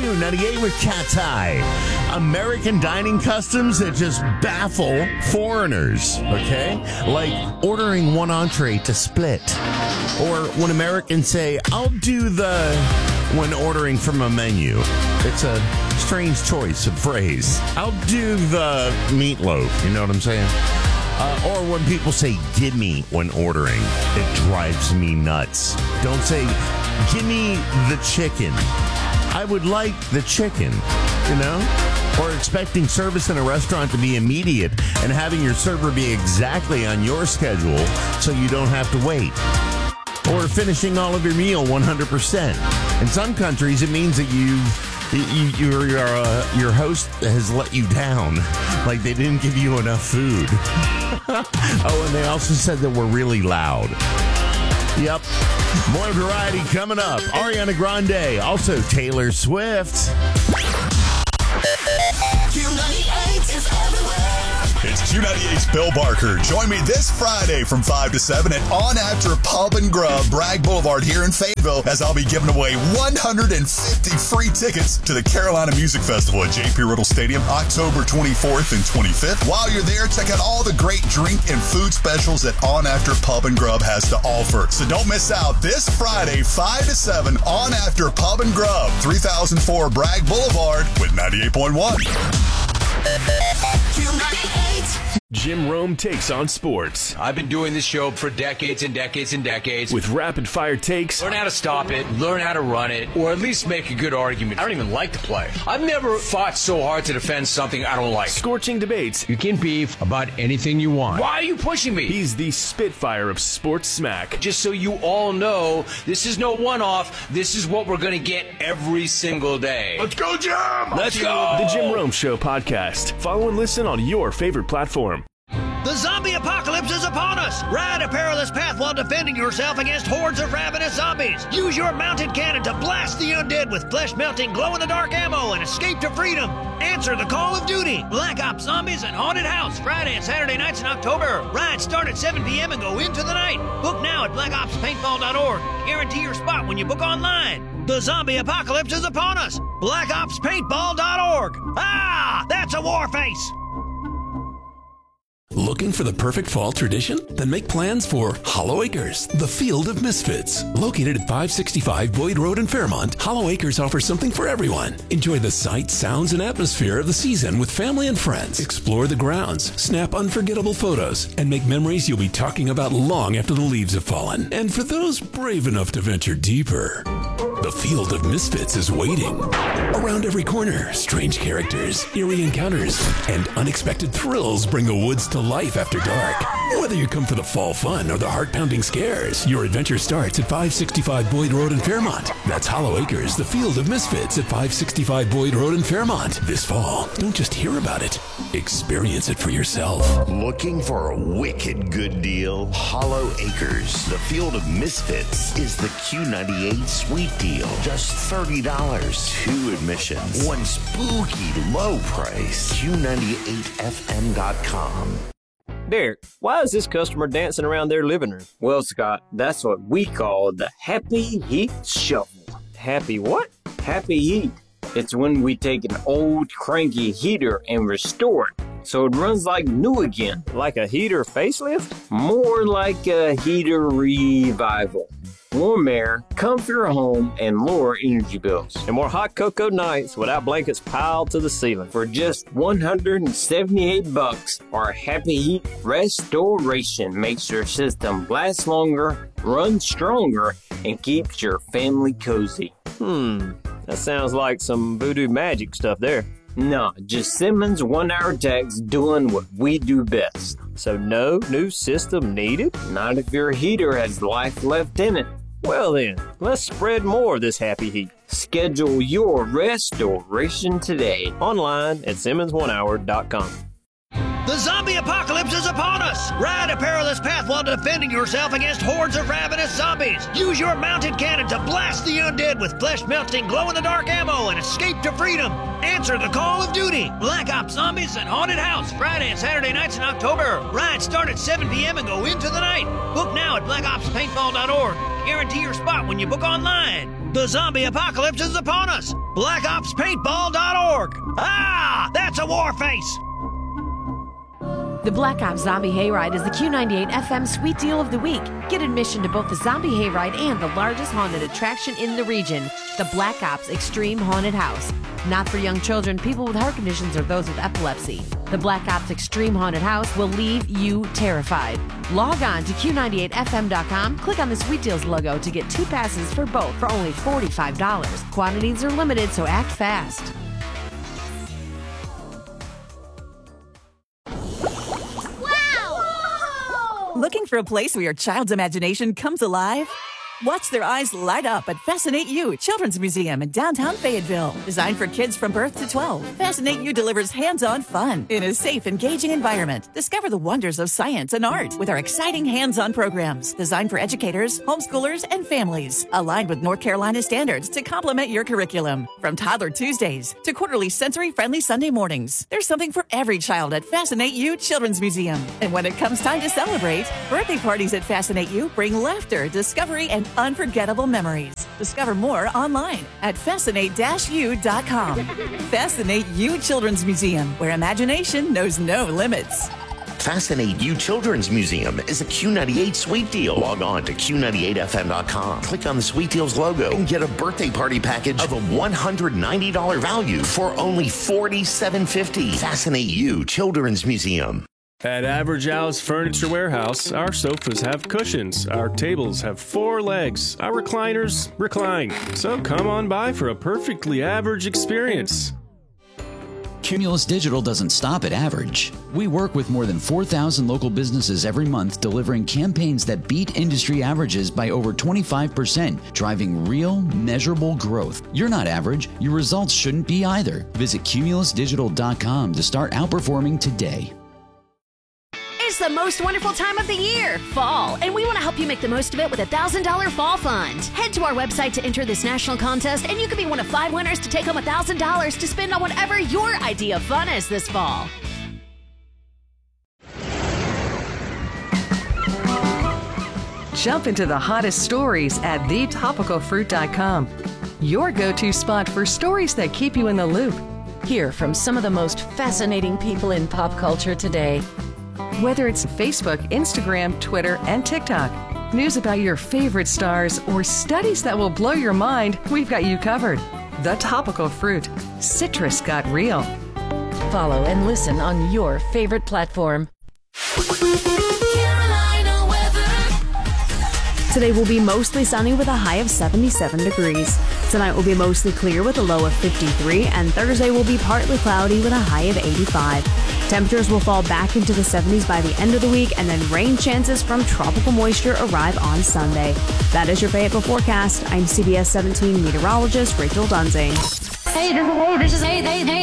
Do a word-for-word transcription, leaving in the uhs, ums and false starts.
Q ninety-eight with Cat's Eye. American dining customs that just baffle foreigners, okay? Like ordering one entree to split. Or when Americans say, I'll do the, when ordering from a menu. It's a strange choice of phrase. I'll do the meatloaf, you know what I'm saying? Uh, or when people say, give me when ordering, it drives me nuts. Don't say, give me the chicken. I would like the chicken, you know? Or expecting service in a restaurant to be immediate and having your server be exactly on your schedule so you don't have to wait. Or finishing all of your meal one hundred percent. In some countries, it means that you've You, your your, uh, your host has let you down, like they didn't give you enough food. Oh, and they also said that we're really loud. Yep. More variety coming up. Ariana Grande, also Taylor Swift. Q ninety-eight is everywhere. It's Q ninety-eight's Bill Barker. Join me this Friday from five to seven at On After Pub and Grub, Bragg Boulevard here in Fayetteville, as I'll be giving away one hundred fifty free tickets to the Carolina Music Festival at J P Riddle Stadium, October twenty-fourth and twenty-fifth. While you're there, check out all the great drink and food specials that On After Pub and Grub has to offer. So don't miss out this Friday, five to seven, On After Pub and Grub, three thousand four Bragg Boulevard with ninety-eight point one. Q ninety-eight. Jim Rome takes on sports. I've been doing this show for decades and decades and decades. With rapid-fire takes. Learn how to stop it, learn how to run it, or at least make a good argument. I don't even like the play. I've never fought so hard to defend something I don't like. Scorching debates. You can beef about anything you want. Why are you pushing me? He's the Spitfire of sports smack. Just so you all know, this is no one-off. This is what we're going to get every single day. Let's go, Jim! Let's go! The Jim Rome Show podcast. Follow and listen on your favorite platform. The zombie apocalypse is upon us! Ride a perilous path while defending yourself against hordes of ravenous zombies. Use your mounted cannon to blast the undead with flesh-melting, glow-in-the-dark ammo and escape to freedom. Answer the call of duty. Black Ops Zombies and Haunted House, Friday and Saturday nights in October. Rides start at seven p.m. and go into the night. Book now at black ops paintball dot org. Guarantee your spot when you book online. The zombie apocalypse is upon us. black ops paintball dot org. Ah, that's a war face. Looking for the perfect fall tradition? Then make plans for Hollow Acres, the Field of Misfits. Located at five sixty-five Boyd Road in Fairmont, Hollow Acres offers something for everyone. Enjoy the sights, sounds, and atmosphere of the season with family and friends. Explore the grounds, snap unforgettable photos, and make memories you'll be talking about long after the leaves have fallen. And for those brave enough to venture deeper, the Field of Misfits is waiting. Around every corner, strange characters, eerie encounters, and unexpected thrills bring the woods to life after dark. Whether you come for the fall fun or the heart-pounding scares, your adventure starts at five sixty-five Boyd Road in Fairmont. That's Hollow Acres, the Field of Misfits at five sixty-five Boyd Road in Fairmont. This fall, don't just hear about it, experience it for yourself. Looking for a wicked good deal? Hollow Acres, the Field of Misfits, is the Q ninety-eight sweet deal. Just thirty dollars. Two admissions. One spooky low price. Q ninety-eight F M dot com. Derek, why is this customer dancing around their living room? Well, Scott, that's what we call the Happy Heat Shuffle. Happy what? Happy Heat. It's when we take an old cranky heater and restore it so it runs like new again. Like a heater facelift? More like a heater revival. Warm air, comfier home, and lower energy bills. And more hot cocoa nights without blankets piled to the ceiling. For just one hundred seventy-eight bucks, our Happy Heat Restoration makes your system last longer, run stronger, and keeps your family cozy. Hmm, that sounds like some voodoo magic stuff there. No, just Simmons one-hour techs doing what we do best. So no new system needed? Not if your heater has life left in it. Well then, let's spread more of this happy heat. Schedule your restoration today online at simmons one hour dot com. The zombie apocalypse is upon us! Ride a perilous path while defending yourself against hordes of ravenous zombies. Use your mounted cannon to blast the undead with flesh-melting, glow-in-the-dark ammo and escape to freedom. Answer the call of duty. Black Ops Zombies and Haunted House, Friday and Saturday nights in October. Rides start at seven p.m. and go into the night. Book now at black ops paintball dot org. Guarantee your spot when you book online. The zombie apocalypse is upon us. black ops paintball dot org. Ah, that's a war face. The Black Ops Zombie Hayride is the Q ninety-eight F M Sweet Deal of the Week. Get admission to both the Zombie Hayride and the largest haunted attraction in the region, the Black Ops Extreme Haunted House. Not for young children, people with heart conditions, or those with epilepsy. The Black Ops Extreme Haunted House will leave you terrified. Log on to Q ninety-eight F M dot com, click on the Sweet Deals logo to get two passes for both for only forty-five dollars. Quantities are limited, so act fast. Looking for a place where your child's imagination comes alive? Watch their eyes light up at Fascinate You Children's Museum in downtown Fayetteville. Designed for kids from birth to twelve, Fascinate You delivers hands-on fun in a safe, engaging environment. Discover the wonders of science and art with our exciting hands-on programs designed for educators, homeschoolers, and families. Aligned with North Carolina standards to complement your curriculum. From Toddler Tuesdays to quarterly sensory-friendly Sunday mornings, there's something for every child at Fascinate You Children's Museum. And when it comes time to celebrate, birthday parties at Fascinate You bring laughter, discovery, and unforgettable memories. Discover more online at fascinate dash u dot com. Fascinate You Children's Museum, where imagination knows no limits. Fascinate You Children's Museum is a Q ninety-eight Sweet Deal. Log on to Q ninety-eight F M dot com. Click on the Sweet Deals logo and get a birthday party package of a one hundred ninety dollars value for only forty-seven fifty. Fascinate You Children's Museum. At Average Al's Furniture Warehouse, our sofas have cushions, our tables have four legs, our recliners recline. So come on by for a perfectly average experience. Cumulus Digital doesn't stop at average. We work with more than four thousand local businesses every month, delivering campaigns that beat industry averages by over twenty-five percent, driving real, measurable growth. You're not average. Your results shouldn't be either. Visit cumulus digital dot com to start outperforming today. It's the most wonderful time of the year, fall, and we want to help you make the most of it with a one thousand dollars Fall Fund. Head to our website to enter this national contest, and you could be one of five winners to take home one thousand dollars to spend on whatever your idea of fun is this fall. Jump into the hottest stories at the topical fruit dot com, your go-to spot for stories that keep you in the loop. Hear from some of the most fascinating people in pop culture today. Whether it's Facebook, Instagram, Twitter, and TikTok, news about your favorite stars, or studies that will blow your mind, we've got you covered. The Topical Fruit. Citrus got real. Follow and listen on your favorite platform. Carolina weather. Today will be mostly sunny with a high of seventy-seven degrees. Tonight will be mostly clear with a low of fifty-three, and Thursday will be partly cloudy with a high of eighty-five. Temperatures will fall back into the seventies by the end of the week, and then rain chances from tropical moisture arrive on Sunday. That is your Fayetteville forecast. I'm C B S seventeen meteorologist Rachel Dunsing. Hey, this is, hey, this is, hey, hey, hey.